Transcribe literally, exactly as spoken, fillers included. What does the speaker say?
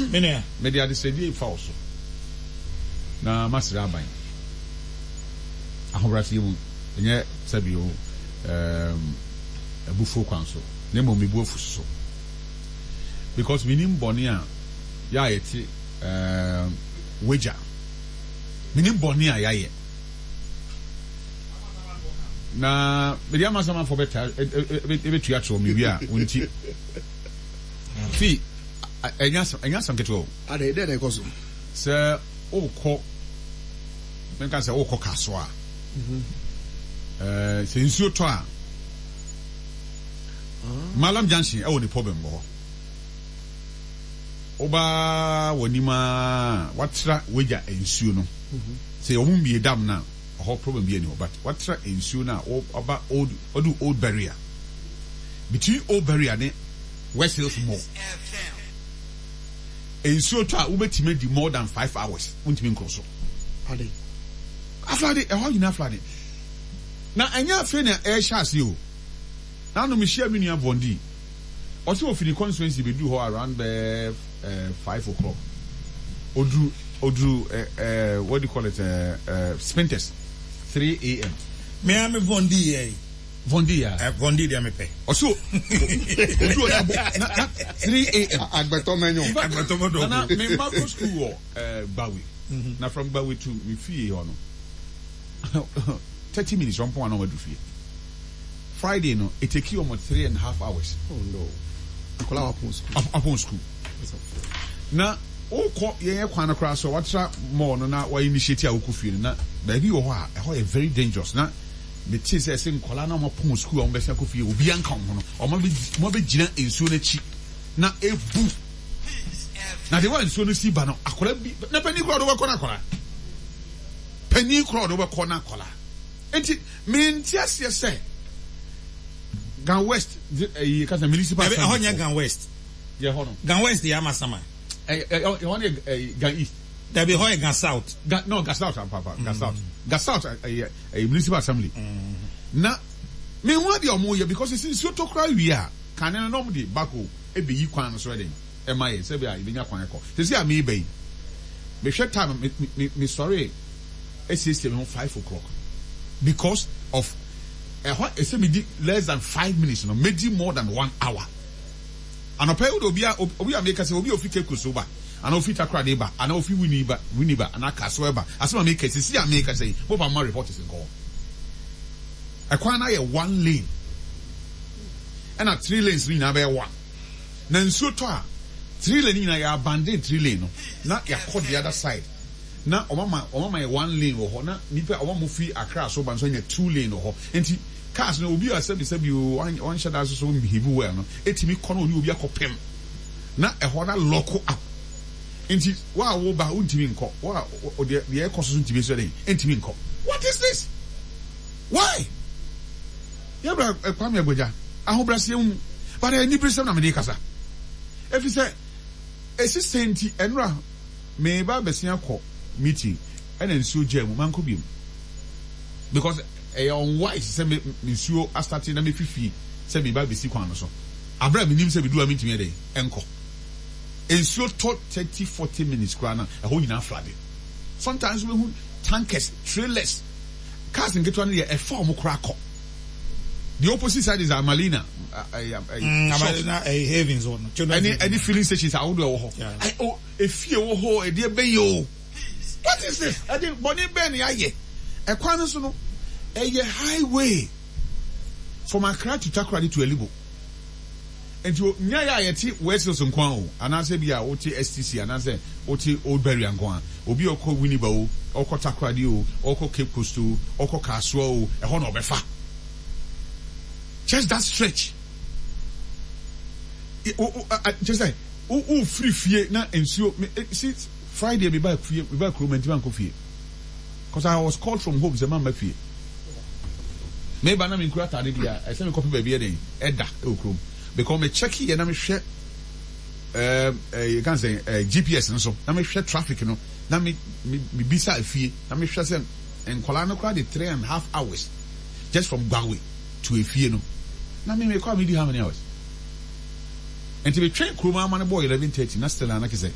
Mene. Media de sedi falso. Na masira aban. Ahobrasi mu enye sabio um abufu kwanso. Na mo mebu afuso. Because minim boni a ya yeti um weja. Minim boni a ya ye. Na media masama for better ebe tuya tro me wi a wonti. Fi enya enya sanketo. Ade de de koso. Se okọ men kan se okọ kaso a mhm eh se nsuo to a Malam Junction e wo ni problem bo oba wonima watra weja ensuo no mhm se omum bi dam na ho problem bi ani but watra ensuo na oba old odu old barrier between old barrier ne West Hills Mall ensuo to a ubetime di more than five hours untime nkroso ade aflade e ho nyina aflade na anya afi na e hya o na no me share me nua bondi o se ofini constituency be do ho around uh, uh, five o'clock odu odu uh, uh, what do you call it uh, uh, Spinters three a m me am bondi eh bondi ya eh bondi dia me pe o so odu ya three a m agbeto menyo agbeto modo na me ma go school uh, Bawi na from Bawi to me fie ho no thirty minutes on point on where do fie Friday no it take you almost three and a half hours. Oh no. Nkola upon school. Upon school. Na o ko ye kwan akra so watra more no na wa initiate a okufie na baby wo ho a e ho e very dangerous na me tie say say nkola na mo pon school on be say okufie obi anka ho no o mo be mo be gina ensuo na chi na ebu na de wa ensuo no si ba no akola bi na pani kro do we kona akola pani kro do we kona akola enti me ntia se say Gan West eh ka say municipal eh honya Gan West ye ho no Gan West ya masama eh eh honya Gan East there be honya Gan South Gan no Gan South papa Gan South Gan South eh municipal assembly na me hu de omo ye because since you talk right we are kan na no de bako e be yi kwan no so den e mai se be a be nya kwan e ko se se a me be me hwe time me me sorry e system five o'clock because of eh what is me less than five minutes no maybe more than one hour and opa wo obi obi make say obi ofi take so ba and ofi takra de ba and ofi wini ba wini ba and aka so ba asema make say see am make say mo ba ma report is go e kwa na ye one lane and at three lanes ni na be one na nsuo to a three lane ni na ya abandon three lane no na ya cut the other side na omama omama ye one lane wo ho na nipa omama fi akra so ban so nya two lane wo ho enti cars no obi asabi sabi o one shada so so behave well no etimi kono oni obi akopem na e ho na lock up enti wa wo ba untimi nko wa de de e koso ntimi so den entimi nko what is this why ya bra e kwa me agboja ahobrase mu but e ni presem na me de kasa efi se assistant enra me ba besia ko meeting and then so jam man ko biem because eh on wise say me nsuo a starting na me fifi say me ba be si kwan no so abra me nim say be do am ntimi dey enko nsuo to thirty forty minutes kwa na e ho nyina flood sometimes we hu tankers trailers cars ngeto na e form kra ko the opposite side is Amalina Amalina a Havens one any any filling stations I would wo ho I oh e fie wo ho e de be yo. What is this? I think Bonnie Benny aye. A kwan so no a highway from Accra to Takoradi to Elibo. And you nya ya yeti West Hills nkwan o. Ana say bia O T S T C ana say O T Old Berry nkwan. Obi okọ Winneba o, okọ Takoradi o, okọ Cape Coast o, okọ Kaswa o, e ho na obefa. Just that stretch. Just like o free fie na ensuo see Friday be back fie be back room and man fie because I was called from home the man ma fie me ba na me nkura tade bia I say me copy baby den eda e okrom because me check here na me hwe um you can say G P S no so na me hwe traffic no na me me bisa fie na me hwe say enkola no kwa the three and a half hours just from Bawe to a fie no na me me call me do how many hours. And to be trained, Kruma man boy eleven thirty, not still an accusation.